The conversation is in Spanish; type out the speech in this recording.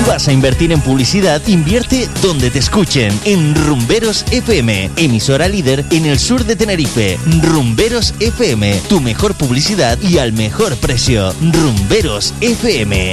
¿Vas a invertir en publicidad? Invierte donde te escuchen. En Rumberos FM, emisora líder en el sur de Tenerife. Rumberos FM, tu mejor publicidad y al mejor precio. Rumberos FM.